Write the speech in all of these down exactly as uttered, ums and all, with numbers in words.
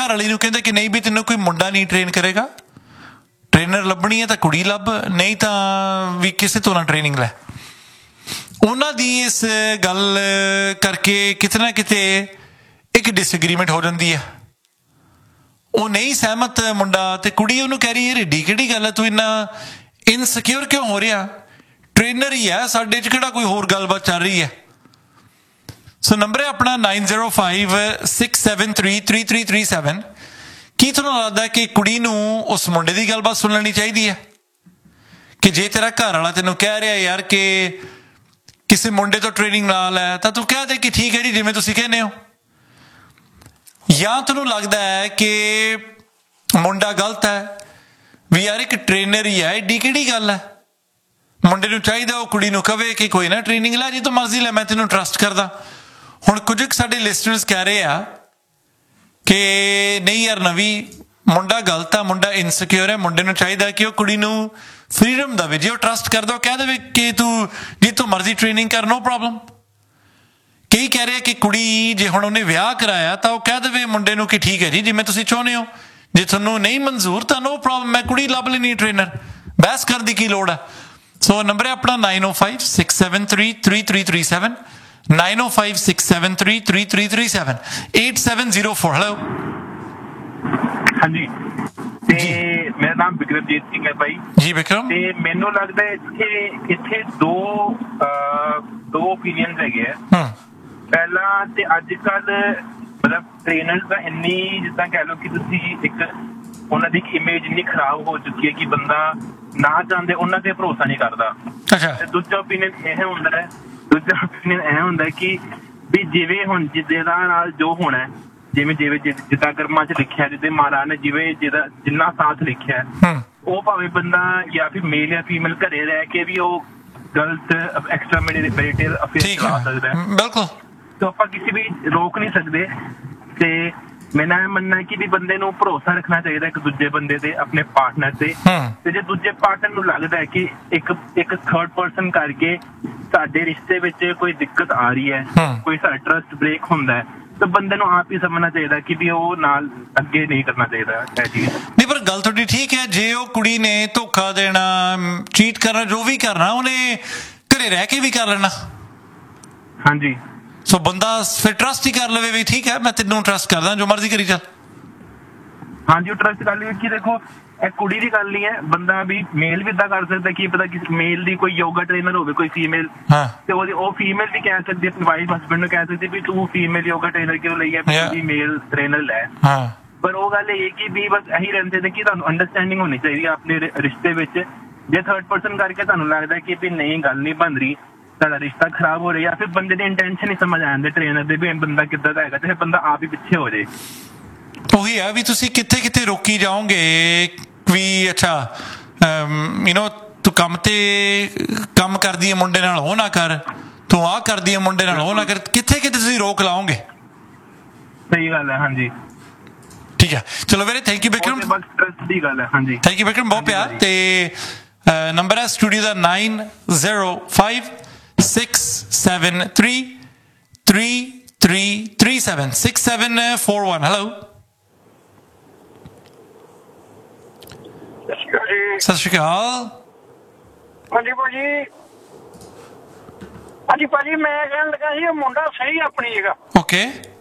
घर वाली नूं कहंदे कि नहीं भी तैनूं कोई मुंडा नहीं ट्रेन करेगा, ट्रेनर ਲੱਭਣੀ है तो कुड़ी ਲੱਭ, नहीं तो भी किसी तो ना ट्रेनिंग लै। उन्हां दी इस गल करके किते ना किते एक डिसएग्रीमेंट हो जाती है। वो नहीं सहमत मुंडा ते कुड़ी उन्होंने कह रही है रेडी किहड़ी गल है, तू इन्ना इनसिक्योर क्यों हो रहा, ट्रेनर ही है साडे च किहड़ा कोई होर गलबात चल रही है। सो नंबर है अपना nine zero five six seven three three three three seven. की तुहानूं लगदा है कि कुड़ी नूं उस मुंडे की गलबात सुन लैनी चाहिए है कि जे तेरा घर वाला तैनूं कह रहा यार कि किसी मुंडे तो ट्रेनिंग ला लै तां तूं कह दे कि ठीक है जी जिवें तुसीं कहने हो, या तुहानूं लगदा है कि मुंडा गलत है भी यार एक ट्रेनर ही है, एडी किहड़ी गल है, मुंडे नूं चाहीदा वो कुड़ी नूं कहे कि कोई ना ट्रेनिंग लै जी तूं मर्जी लै, मैं तैनूं ट्रस्ट करदा। हुण कुछ साडे लिसनर्स कह रहे आ कि नहीं यार नवी मुंडा गलत है, मुंडा इनसिक्योर है, मुंडे नूं चाहीदा कि वो कुड़ी नूं फ्रीडम देवे, जे वो ट्रस्ट करदा वो कह देवे कि तू जी तू मर्जी ट्रेनिंग कर, नो प्रॉब्लम। कई कह रहे कि कुड़ी जे हुण उन्हें विआह कराया तो वह कह देवे मुंडे नूं कि ठीक है जी जिवें तुसीं चाहुंदे हो, जे तुहानूं नहीं मंजूर तो नो प्रॉब्लम, मैं कुड़ी लभ लैनी ट्रेनर, बहस करने की लोड़ है। सो नंबर है अपना नाइन ओ five six seven three three three three seven nine ओ five six seven three three three three seven eight seven zero four. Hello हाँ जी, ते मेरा नाम बिक्रमजीत सिंह है भाई जी। बिक्रम ते मैनू लगता है इत्थे इत्थे दो दो ओपीनियंस हैगे है। पहला ते अजकल मतलब ट्रेनर्स का इन्नी जिद्दां कह लो कि तुसी एक उन्हां दी इमेज इन्नी खराब हो चुकी है कि बंदा ना चाहते उन्हां ते भरोसा नहीं करता। अच्छा, दूजा ओपीनियन यह हुंदा है दूजा ओपीनियन यह हुंदा है कि भी जिवें हुण जिद्दां नाल जो होना है, जिवें जिवें जिद्दां कर्मां च लिखिआ, जिद्दां महाराज ने जिवें जिदा जिन्ना साथ लिखिआ वो भावें बंदा या फिर मेल या फीमेल घरे रह के भी वो गलत एक्स्ट्रा मैरिटल अफेयर चला सकदा है। बिल्कुल, तो आप किसी भी रोक नहीं सकते। ते मेरा यह मनना है कि भी बंदे नूं भरोसा रखना चाहिए एक दूजे बंदे ते अपने पार्टनर ते, ते जे दूजे पार्टनर नूं लगदा है कि एक एक थर्ड पर्सन करके साडे रिश्ते विच कोई दिक्कत आ रही है, कोई साडा ट्रस्ट ब्रेक हुंदा है, तो बंदे नूं आप ही समझना चाहिए कि भी वो नाल अगे नहीं करना चाहिए चीज। नहीं पर गल थोड़ी ठीक है, जे वो कुड़ी ने धोखा देना, चीट करना, जो भी करना उन्हें घरे रह के भी कर लेना। हाँ जी, सो बंदा फिर ट्रस्ट ही कर लवे भी ठीक है मैं तेनों ट्रस्ट करदा जो मर्जी करी चल। हाँ जी, ट्रस्ट कर लिया कि देखो एक कुड़ी की गल नहीं है, बंदा भी मेल भी इदा कर सकता कि पता कि मेल दी कोई योगा ट्रेनर होवे कोई फीमेल, हाँ, तो वो फीमेल भी कह सकती अपनी वाइफ हस्बैंड नूं कह सकती भी तू फीमेल योगा ट्रेनर क्यों लई है, तू मेल ट्रेनर लै। हाँ, पर वो गल ये कि भी बस यही रहते थे कि तुहानूं अंडरस्टैंडिंग होनी चाहिए अपने रिश्ते विच। जे थर्ड पर्सन करके तुहानूं लगदा है कि भी नहीं गल नहीं बन रही, साਡਾ रिश्ता खराब हो रहा, या फिर बंदे दी इंटेंशन ही समझ आ जांदे ट्रेनर दे भी बंदा किद्दां दा हैगा, ते बंदा आप ही पिछे हो जाए। ਉਹੀ ਹੈ ਵੀ ਤੁਸੀਂ ਕਿੱਥੇ ਕਿੱਥੇ ਰੋਕੀ ਜਾਓਗੇ ਵੀ ਅੱਛਾ ਯੂ نو ਤੂੰ ਕੰਮ ਤੇ ਕੰਮ ਕਰਦੀ ਹੈ ਮੁੰਡੇ ਨਾਲ ਉਹ ਨਾ ਕਰ, ਤੂੰ ਆਹ ਕਰਦੀ ਹੈ ਮੁੰਡੇ ਨਾਲ ਉਹ ਨਾ ਕਰ, ਕਿੱਥੇ ਕਿੱਥੇ ਤੁਸੀਂ ਰੋਕ ਲਾਓਗੇ। ਸਹੀ ਗੱਲ ਹੈ। ਹਾਂਜੀ ਠੀਕ ਹੈ, ਚਲੋ ਵੀਰੇ thank you Bikram, bus trust ਦੀ ਗੱਲ ਹੈ। ਹਾਂਜੀ ਥੈਂਕ ਯੂ ਬਿਕਰਮ, ਬਹੁਤ ਪਿਆਰ। ਤੇ ਨੰਬਰ ਹੈ ਸਟੂਡੀਓ ਦਾ ਨਾइन zero five six seven three three three three seven six seven four one. Hello सत श्री अकाल। ਹਾਂਜੀ ਭਾਜੀ, ਹਾਂਜੀ ਭਾਜੀ ਮੈਂ ਕਹਿਣ ਲੱਗਾ ਸੀ ਮੁੰਡਾ ਸਹੀ ਆਪਣੀ ਜਗ੍ਹਾ, ਓਕੇ,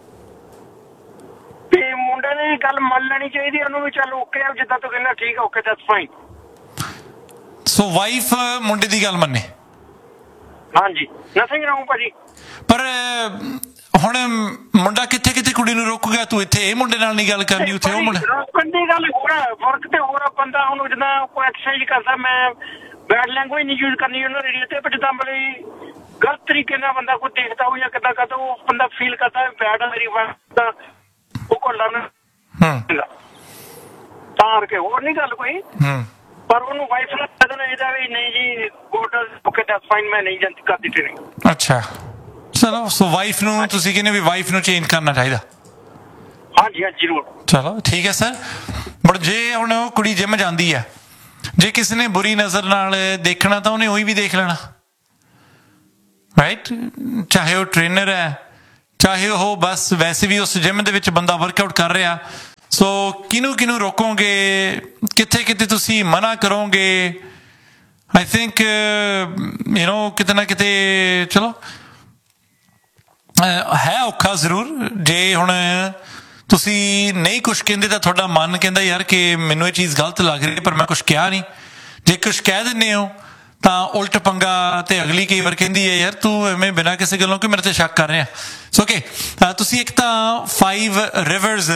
ਤੇ ਮੁੰਡੇ ਨੇ ਗੱਲ ਮੰਨ ਲੈਣੀ ਚਾਹੀਦੀ ਉਹਨੂੰ ਵੀ, ਚੱਲ ਓਕੇ ਜਿੱਦਾਂ ਤੂੰ ਕਹਿੰਦਾ ਠੀਕ okay that's fine. So wife ਮੁੰਡੇ ਦੀ ਗੱਲ ਮੰਨੇ। ਹਾਂਜੀ ਨਥਿੰਗ ਰੌਂਗ ਭਾਜੀ, ਪਰ ਹੁਣ ਮੁੰਡਾ ਕਿੱਥੇ ਕਿੱਥੇ ਕੁੜੀ ਨੂੰ ਰੋਕੂਗਾ, ਤੂੰ ਇੱਥੇ ਇਹ ਮੁੰਡੇ ਨਾਲ ਨਹੀਂ ਗੱਲ ਕਰਨੀ ਉੱਥੇ ਉਹ ਮੁੰਡਾ। ਰੋਕਣ ਦੀ ਗੱਲ ਹੋਰ ਹੈ, ਫਰਕ ਤੇ ਹੋਰ ਆ। ਬੰਦਾ ਹੁਣ ਜਿੱਦਾਂ ਕੋਈ ਐਕਸਰਸਾਈਜ਼ ਕਰਦਾ, ਮੈਂ ਬੈਡ ਲੈਂਗੁਏਜ ਨਹੀਂ ਯੂਜ਼ ਕਰਨੀ ਉਹਨਾਂ ਰੇਡੀਓ ਤੇ, ਪਰ ਜਿੱਦਾਂ ਮਤਲਬ ਗਲਤ ਤਰੀਕੇ ਨਾਲ ਬੰਦਾ ਕੋਈ ਦੇਖਦਾ ਹੋ ਜਾਂ ਕਿੱਦਾਂ ਕਰਦਾ, ਉਹ ਬੰਦਾ ਫੀਲ ਕਰਦਾ ਬੈਡ ਆ ਮੇਰੀ ਵਾਈਫ ਦਾ, ਉਹ ਕੋਲਾ ਨਾ ਤਾਂ ਕਰਕੇ ਹੋਰ ਨਹੀਂ ਗੱਲ ਕੋਈ। ਪਰ ਉਹਨੂੰ ਵਾਈਫ ਨੂੰ ਕਹਿ ਦੇਣਾ ਚਾਹੀਦਾ ਵੀ ਨਹੀਂ ਜੀ ਗੁੱਡ ਓਕੇ ਦੈਟਸ ਫਾਈਨ, ਮੈਂ ਨਹੀਂ ਜਾਂਦੀ ਕਰਦੀ ਟ੍ਰੇਨਿੰਗ। ਅੱਛਾ ਚਲੋ, ਸੋ ਵਾਈਫ ਨੂੰ ਤੁਸੀਂ ਕਹਿੰਦੇ ਵੀ ਵਾਈਫ ਨੂੰ ਚੇਂਜ ਕਰਨਾ ਚਾਹੀਦਾ। ਹਾਂਜੀ ਹਾਂ ਜ਼ਰੂਰ। ਚਲੋ ਠੀਕ ਹੈ ਸਰ। ਬਟ ਜੇ ਹੁਣ ਉਹ ਕੁੜੀ ਜਿਮ ਜਾਂਦੀ ਹੈ, ਜੇ ਕਿਸੇ ਨੇ ਬੁਰੀ ਨਜ਼ਰ ਨਾਲ ਦੇਖਣਾ ਤਾਂ ਉਹਨੇ ਉਹੀ ਵੀ ਦੇਖ ਲੈਣਾ, ਰਾਈਟ, ਚਾਹੇ ਉਹ ਟ੍ਰੇਨਰ ਹੈ, ਚਾਹੇ ਉਹ ਬਸ ਵੈਸੇ ਵੀ ਉਸ ਜਿਮ ਦੇ ਵਿੱਚ ਬੰਦਾ ਵਰਕਆਊਟ ਕਰ ਰਿਹਾ। ਸੋ ਕਿਹਨੂੰ ਕਿਹਨੂੰ ਰੋਕੋਗੇ, ਕਿੱਥੇ ਕਿਤੇ ਤੁਸੀਂ ਮਨਾ ਕਰੋਗੇ? ਆਈ ਥਿੰਕ ਯੂ ਨੋ ਕਿਤੇ ਨਾ ਕਿਤੇ ਚਲੋ ਹੈ ਔਖਾ ਜ਼ਰੂਰ। ਜੇ ਹੁਣ ਤੁਸੀਂ ਨਹੀਂ ਕੁਛ ਕਹਿੰਦੇ ਤਾਂ ਤੁਹਾਡਾ ਮਨ ਕਹਿੰਦਾ ਯਾਰ ਕਿ ਮੈਨੂੰ ਇਹ ਚੀਜ਼ ਗਲਤ ਲੱਗ ਰਹੀ ਹੈ ਪਰ ਮੈਂ ਕੁਛ ਕਿਹਾ ਨਹੀਂ। ਜੇ ਕੁਛ ਕਹਿ ਦਿੰਦੇ ਹੋ ਤਾਂ ਉਲਟ ਪੰਗਾ, ਤੇ ਅਗਲੀ ਕਈ ਵਾਰ ਕਹਿੰਦੀ ਹੈ ਯਾਰ ਤੂੰ ਐਵੇਂ ਬਿਨਾਂ ਕਿਸੇ ਗੱਲੋਂ ਕਿ ਮੇਰੇ ਤੇ ਸ਼ੱਕ ਕਰ ਰਿਹਾ। ਸੋ ਓਕੇ, ਤੁਸੀਂ ਇੱਕ ਤਾਂ ਫਾਈਵ ਰਿਵਰਸ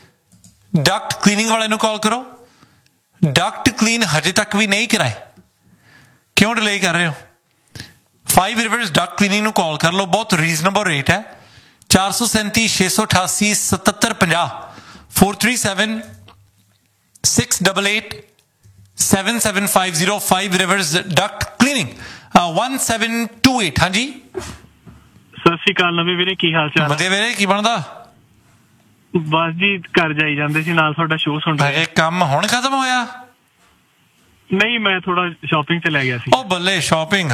ਡਕਟ ਕਲੀਨਿੰਗ ਵਾਲੇ ਨੂੰ ਕਾਲ ਕਰੋ। ਡਕਟ ਕਲੀਨ ਹਜੇ ਤੱਕ ਵੀ ਨਹੀਂ ਕਰਾਏ, ਕਿਉਂ ਡਿਲੇ ਕਰ ਰਹੇ ਹੋ? ਫਾਈਵ ਰਿਵਰਸ ਡਕਟ ਕਲੀਨਿੰਗ ਨੂੰ ਕਾਲ ਕਰ ਲਓ, ਬਹੁਤ ਰੀਜ਼ਨੇਬਲ ਰੇਟ ਹੈ। ਚਾਰ ਸੌ ਸੈਂਤੀ ਛੇ ਸੌ ਅਠਾਸੀ ਸਤੱਤਰ ਪੰਜਾਹ four three seven six double eight seven seven five zero five reverse Duckett cleaning one seven to eight. ਹਾਂਜੀ ਸਤਿ ਸ਼੍ਰੀ ਅਕਾਲ ਨਵੀਂ ਵੀਰੇ, ਕੀ ਹਾਲ ਚਾਲ? ਵਧੀਆ ਵੀਰੇ, ਕੀ ਬਣਦਾ? ਬਸ ਜੀ ਘਰ ਜਾਈ ਜਾਂਦੇ ਸੀ, ਨਾਲ ਤੁਹਾਡਾ ਸ਼ੋਅ ਸੁਣ ਰਹੇ। ਕੰਮ ਹੁਣ ਖਤਮ ਹੋਇਆ? ਨਹੀਂ, ਮੈਂ ਥੋੜਾ ਸ਼ਾਪਿੰਗ ਤੇ ਲੈ ਗਿਆ ਸੀ। ਉਹ ਬੱਲੇ, ਸ਼ਾਪਿੰਗ?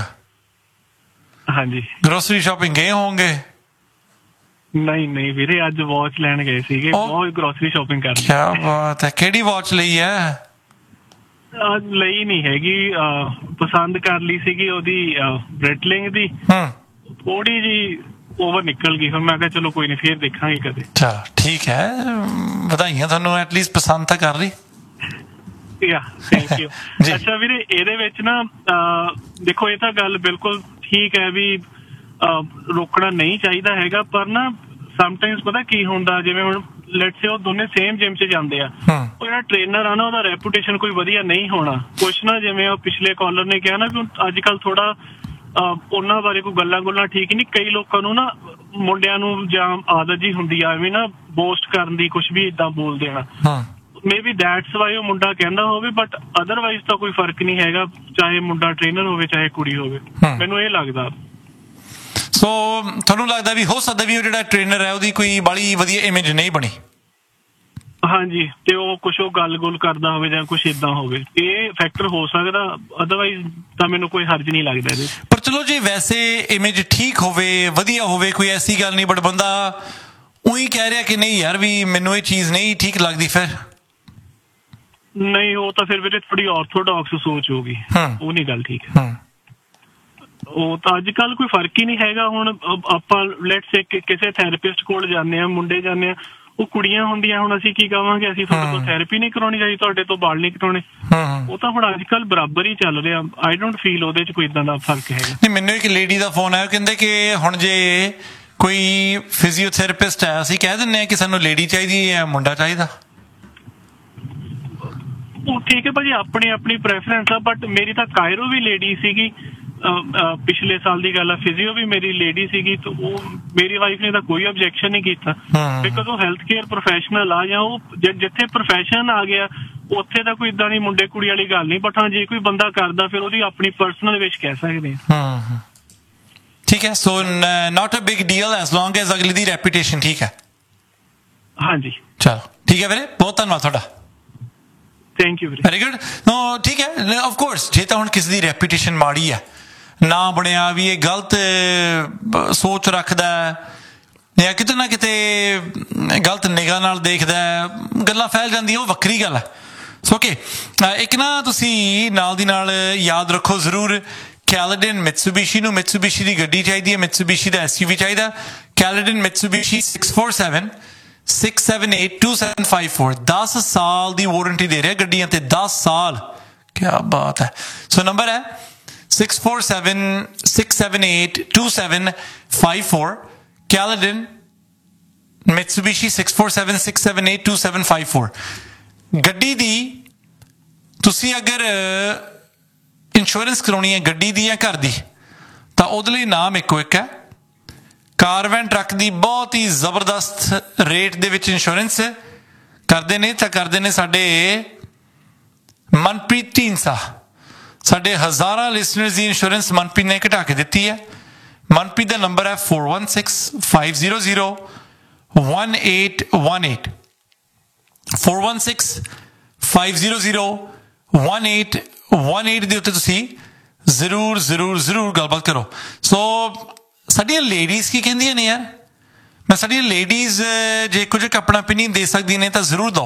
ਹਾਂਜੀ, ਗਰੋਸਰੀ ਸ਼ਾਪਿੰਗ ਗਏ ਹੋਵੋਗੇ? ਨਹੀਂ ਨਹੀਂ ਵੀਰੇ, ਅੱਜ ਵਾਚ ਲੈਣ ਗਏ ਸੀਗੇ, ਬਹੁਤ ਗਰੋਸਰੀ ਸ਼ਾਪਿੰਗ ਕਰ ਲਈ। ਕਿਆ ਬਾਤ ਹੈ, ਕਿਹੜੀ ਵਾਚ ਲਈ ਹੈ? ਲਈ ਨਹੀਂ ਹੈਗੀ, ਪਸੰਦ ਕਰ ਲਈ ਸੀਗੀ ਉਹਦੀ ਬ੍ਰੈਟਲਿੰਗ ਦੀ, ਥੋੜੀ ਜੀ ਓਵਰ ਨਿਕਲ ਗਈ। ਫਿਰ ਮੈਂ ਕਿਹਾ ਚਲੋ ਕੋਈ ਨਹੀਂ, ਫੇਰ ਦੇਖਾਂਗੇ ਕਦੇ। ਚਲ ਠੀਕ ਹੈ, ਵਧਾਈਆਂ ਤੁਹਾਨੂੰ, ਐਟਲੀਸਟ ਪਸੰਦ ਤਾਂ ਕਰ ਲਈ। Thank you. ਅੱਛਾ ਵੀਰੇ, ਇਹਦੇ ਵਿੱਚ ਨਾ ਦੇਖੋ, ਇਹ ਤਾਂ ਗੱਲ ਬਿਲਕੁਲ ਠੀਕ ਹੈ ਵੀ ਰੋਕਣਾ ਨਹੀਂ ਚਾਹੀਦਾ ਹੈਗਾ, ਪਰ ਨਾ ਸਮਟਾਈਮਸ ਪਤਾ ਕੀ ਹੁੰਦਾ, ਜਿਵੇਂ ਹੁਣ ਲੈਟਸ ਸੇ ਉਹ ਦੋਨੇ ਸੇਮ ਜਿਮ 'ਚ ਜਾਂਦੇ ਆ, ਉਹ ਜਿਹੜਾ ਟ੍ਰੇਨਰ ਆ ਨਾ ਉਹਦਾ ਰੈਪੂਟੇਸ਼ਨ ਕੋਈ ਵਧੀਆ ਨਹੀਂ ਹੋਣਾ ਕੁਛ ਨਾ। ਜਿਵੇਂ ਉਹ ਪਿਛਲੇ ਕਾਲਰ ਨੇ ਕਿਹਾ ਨਾ ਵੀ ਅੱਜ ਕੱਲ ਥੋੜਾ ਉਹਨਾਂ ਬਾਰੇ ਕੋਈ ਗੱਲਾਂ ਗੁੱਲਾਂ ਠੀਕ ਨਹੀਂ। ਕਈ ਲੋਕਾਂ ਨੂੰ ਨਾ ਮੁੰਡਿਆਂ ਨੂੰ ਜਾਂ ਆਦਤ ਜੀ ਹੁੰਦੀ ਆ ਐਵੇਂ ਨਾ ਬੋਸਟ ਕਰਨ ਦੀ, ਕੁਛ ਵੀ ਏਦਾਂ ਬੋਲ ਦੇਣਾ। ਮੇ ਬੀ ਦੈਟਸ ਵਾਈ ਉਹ ਮੁੰਡਾ ਕਹਿੰਦਾ ਹੋਵੇ, ਬਟ ਅਦਰਵਾਈਜ਼ ਤਾਂ ਕੋਈ ਫਰਕ ਨਹੀਂ ਹੈਗਾ, ਚਾਹੇ ਮੁੰਡਾ ਟ੍ਰੇਨਰ ਹੋਵੇ ਚਾਹੇ ਕੁੜੀ ਹੋਵੇ, ਮੈਨੂੰ ਇਹ ਲੱਗਦਾ। ਸੋ ਤੁਹਾਨੂੰ ਲੱਗਦਾ ਵੀ ਹੋ ਸਕਦਾ ਵੀ ਉਹ ਜਿਹੜਾ ਟ੍ਰੇਨਰ ਹੈ ਉਹਦੀ ਕੋਈ ਬੜੀ ਵਧੀਆ ਇਮੇਜ ਨਹੀਂ ਬਣੀ? ਹਾਂਜੀ, ਤੇ ਉਹ ਕੁਛ ਉਹ ਗੱਲ ਗੁੱਲ ਕਰਦਾ ਹੋਵੇ ਜਾਂ ਕੁਛ ਏਦਾਂ ਹੋਵੇ, ਇਹ ਫੈਕਟਰ ਹੋ ਸਕਦਾ, ਅਦਰਵਾਈਜ਼ ਤਾਂ ਮੈਨੂੰ ਕੋਈ ਹਰਜ ਨਹੀਂ ਲੱਗਦਾ ਇਹਦੇ। ਪਰ ਚਲੋ ਜੇ ਵੈਸੇ ਇਮੇਜ ਠੀਕ ਹੋਵੇ, ਵਧੀਆ ਹੋਵੇ, ਕੋਈ ਐਸੀ ਗੱਲ ਨਹੀਂ, ਬਟ ਬੰਦਾ ਉਹੀ ਕਹਿ ਰਿਹਾ ਕਿ ਨਹੀਂ ਯਾਰ ਵੀ ਮੈਨੂੰ ਇਹ ਚੀਜ਼ ਨਹੀਂ ਠੀਕ ਲੱਗਦੀ, ਫਿਰ ਨਹੀਂ, ਉਹ ਤਾਂ ਫਿਰ ਵੀਰੇ ਥੋੜੀ ਆਰਥੋਡਾਕਸ ਸੋਚ ਹੋਗੀ, ਉਹ ਨਹੀਂ ਗੱਲ ਠੀਕ ਹੈ। ਉਹ ਤਾਂ ਅੱਜ ਕੱਲ ਕੋਈ ਫਰਕ ਹੀ ਨਹੀਂ ਹੈਗਾ। ਹੁਣ ਆਪਾਂ ਲੈਟਸ ਸੇ ਕਿਸੇ ਥੈਰੇਪਿਸਟ ਕੋਲ ਜਾਂਦੇ ਆ, ਮੁੰਡੇ ਜਾਂਦੇ ਆ, ਉਹ ਕੁੜੀਆਂ ਹੁੰਦੀਆਂ, ਹੁਣ ਅਸੀਂ ਕੀ ਕਹਾਂਗੇ, ਅਸੀਂ ਤੁਹਾਡੇ ਤੋਂ ਥੈਰੇਪੀ ਨਹੀਂ ਕਰਾਉਣੀ ਚਾਹੀਦੀ, ਤੁਹਾਡੇ ਤੋਂ ਵਾਲ ਨਹੀਂ ਕਟਾਉਣੇ। ਉਹ ਤਾਂ ਹੁਣ ਅੱਜ ਕੱਲ ਬਰਾਬਰ ਹੀ ਚੱਲ ਰਿਹਾ। ਆਈ ਡੋਂਟ ਫੀਲ ਉਹਦੇ ਚ ਕੋਈ ਏਦਾਂ ਦਾ ਫਰਕ ਹੈਗਾ। ਨਹੀਂ, ਮੈਨੂੰ ਇੱਕ ਲੇਡੀ ਦਾ ਫੋਨ ਆਇਆ, ਕਹਿੰਦੇ ਕਿ ਹੁਣ ਜੇ ਕੋਈ ਫਿਜ਼ੀਓਥੈਰੇਪਿਸਟ ਹੈ, ਅਸੀਂ ਕਹਿ ਦਿੰਦੇ ਹਾਂ ਕਿ ਸਾਨੂੰ ਲੇਡੀ ਚਾਹੀਦੀ ਹੈ, ਮੁੰਡਾ ਚਾਹੀਦਾ। ਉਹ ਠੀਕ ਹੈ ਭਾਜੀ, ਆਪਣੀ ਆਪਣੀ ਪ੍ਰੈਫਰੈਂਸ ਆ, ਬਟ ਮੇਰੀ ਤਾਂ ਕਾਇਰੋ ਵੀ ਲੇਡੀ ਸੀਗੀ, ਪਿਛਲੇ ਸਾਲ ਦੀ ਗੱਲ ਆ। ਫਿਜ਼ੀਓ ਵੀ ਮੇਰੀ ਲੇਡੀ ਸੀਗੀ, ਤੇ ਉਹ ਮੇਰੀ ਵਾਈਫ ਨੇ ਤਾਂ ਕੋਈ ਆਬਜੈਕਸ਼ਨ ਨਹੀਂ ਕੀਤਾ, ਬਿਕੋਜ਼ ਉਹ ਹੈਲਥ ਕੇਅਰ ਪ੍ਰੋਫੈਸ਼ਨਲ ਆ, ਜਾਂ ਉਹ ਜਿੱਥੇ ਪ੍ਰੋਫੈਸ਼ਨ ਆ ਗਿਆ ਉੱਥੇ ਤਾਂ ਕੋਈ ਏਦਾਂ ਦੀ ਮੁੰਡੇ ਕੁੜੀ ਵਾਲੀ ਗੱਲ ਨਹੀਂ। ਬਟ ਹਾਂ, ਜੇ ਕੋਈ ਬੰਦਾ ਕਰਦਾ ਫਿਰ ਉਹਦੀ ਆਪਣੀ ਪਰਸਨਲ ਵਿੱਚ ਕਹਿ ਸਕਦੇ ਹਾਂ। ਠੀਕ ਹੈ, ਸੋ ਨਾਟ a big deal S long S ਅਗਲੀ ਦੀ ਰੈਪੂਟੇਸ਼ਨ ਠੀਕ ਹੈ। ਹਾਂਜੀ, ਚਲੋ ਠੀਕ ਹੈ ਵੀਰੇ, ਬਹੁਤ ਧੰਨਵਾਦ ਤੁਹਾਡਾ। ਥੈਂਕ ਯੂ ਵੀਰੇ। Very good. ਨੋ ਠੀਕ ਹੈ, ਆਫ ਕੋਰਸ ਜੇ ਤਾਂ ਹੁਣ ਕਿਸੇ ਦੀ ਰੈਪੂਟੇਸ਼ਨ ਮਾੜੀ ਹੈ, ਨਾ ਬਣਿਆ ਵੀ ਇਹ ਗਲਤ ਸੋਚ ਰੱਖਦਾ ਜਾਂ ਕਿਤੇ ਨਾ ਕਿਤੇ ਗਲਤ ਨਿਗਾਹ ਨਾਲ ਦੇਖਦਾ, ਗੱਲਾਂ ਫੈਲ ਜਾਂਦੀਆਂ, ਉਹ ਵੱਖਰੀ ਗੱਲ ਹੈ। ਸੋ ਓਕੇ, ਇੱਕ ਨਾ ਤੁਸੀਂ ਨਾਲ ਦੀ ਨਾਲ ਯਾਦ ਰੱਖੋ ਜ਼ਰੂਰ, ਕੈਲੇਡਨ ਮਿਟਸੂਬਿਸ਼ੀ ਨੂੰ ਮਿਟਸੂਬਿਸ਼ੀ ਦੀ ਗੱਡੀ ਚਾਹੀਦੀ ਹੈ, ਮਿਟਸੂਬਿਸ਼ੀ ਦਾ ਐਸ ਯੂ ਵੀ ਚਾਹੀਦਾ। ਕੈਲੇਡਨ ਮਿਟਸੂਬਿਸ਼ੀ six four seven six seven eight two seven five four ਦਸ ਸਾਲ ਦੀ ਵਾਰੰਟੀ ਦੇ ਰਿਹਾ ਗੱਡੀਆਂ ਤੇ, ਦਸ ਸਾਲ, ਕਿਆ ਬਾਤ ਹੈ। ਸੋ ਨੰਬਰ ਹੈ six four seven six seven eight two seven five four, ਕੈਲੇਡਨ ਮਿਟਸੂਬਿਸ਼ੀ six four seven six seven eight two seven five four. ਗੱਡੀ ਦੀ ਤੁਸੀਂ ਅਗਰ ਇੰਸ਼ੋਰੈਂਸ ਕਰਾਉਣੀ ਹੈ ਗੱਡੀ ਦੀ ਜਾਂ ਘਰ ਦੀ, ਤਾਂ ਉਹਦੇ ਲਈ ਨਾਮ ਇੱਕੋ ਇੱਕ ਹੈ, ਕਾਰ ਵੈਨ ਟਰੱਕ ਦੀ ਬਹੁਤ ਹੀ ਜ਼ਬਰਦਸਤ ਰੇਟ ਦੇ ਵਿੱਚ ਇੰਸ਼ੋਰੈਂਸ ਕਰਦੇ ਨੇ। ਤਾਂ ਕਰਦੇ ਨੇ ਸਾਡੇ ਮਨਪ੍ਰੀਤ ਢੀਂਡਸਾ, ਸਾਡੇ ਹਜ਼ਾਰਾਂ ਲਿਸਨਰਸ ਦੀ ਇੰਸ਼ੋਰੈਂਸ ਮਨਪ੍ਰੀਤ ਨੇ ਘਟਾ ਕੇ ਦਿੱਤੀ ਹੈ। ਮਨਪ੍ਰੀਤ ਦਾ ਨੰਬਰ ਹੈ four one six five zero zero one eight one eight, four one six five zero zero one eight one eight ਦੇ ਉੱਤੇ ਤੁਸੀਂ ਜ਼ਰੂਰ ਜ਼ਰੂਰ ਜ਼ਰੂਰ ਗੱਲਬਾਤ ਕਰੋ। ਸੋ ਸਾਡੀਆਂ ਲੇਡੀਜ਼ ਕੀ ਕਹਿੰਦੀਆਂ ਨੇ ਯਾਰ, ਮੈਂ ਸਾਡੀਆਂ ਲੇਡੀਜ਼ ਜੇ ਕੁਝ ਆਪਣਾ ਓਪੀਨੀਅਨ ਦੇ ਸਕਦੀਆਂ ਨੇ ਤਾਂ ਜ਼ਰੂਰ ਦਿਓ।